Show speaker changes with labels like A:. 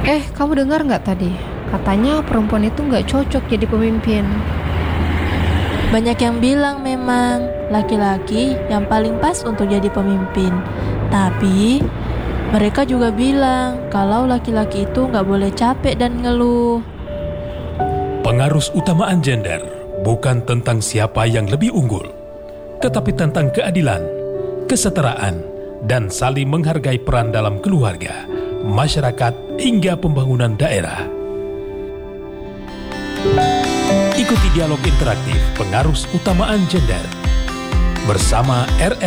A: Kamu dengar nggak tadi? Katanya perempuan itu nggak cocok jadi pemimpin.
B: Banyak yang bilang memang laki-laki yang paling pas untuk jadi pemimpin. Tapi mereka juga bilang kalau laki-laki itu nggak boleh capek dan ngeluh.
C: Pengaruh utamaan gender bukan tentang siapa yang lebih unggul, tetapi tentang keadilan, kesetaraan, dan saling menghargai peran dalam keluarga, masyarakat, hingga pembangunan daerah. Ikuti dialog interaktif pengaruh utamaan gender bersama RR